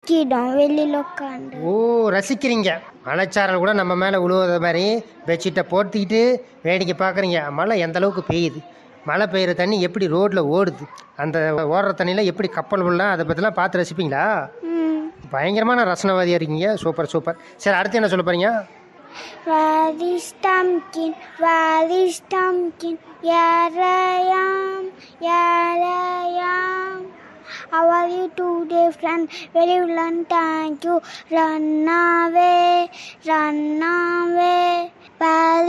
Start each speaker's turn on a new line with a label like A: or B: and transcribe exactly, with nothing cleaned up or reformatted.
A: ரசிக்கிடும் வெளியில் உட்காந்து.
B: ஓ, ரசிக்கிறீங்க. மலைச்சாரல் கூட நம்ம மேலே விழுவத மாதிரி பெட்ஷீட்டை போர்த்திக்கிட்டு வேடிக்கை பார்க்குறீங்க. மழை எந்த அளவுக்கு பெய்யுது, மழை பெய்கிற தண்ணி எப்படி ரோட்டில் ஓடுது, அந்த ஓடுற தண்ணியில் எப்படி கப்பல் விடலாம், அதை பற்றிலாம் பார்த்து ரசிப்பீங்களா? பயங்கரமான ரசனவாதியாக இருக்கீங்க. Super super. சரி, அடுத்து என்ன சொல்ல போகிறீங்க?
A: Where is Pumpkin? Where is Pumpkin? Here I am, here I am. How are you today, friend? Very well, and thank you. Run away, run away. Where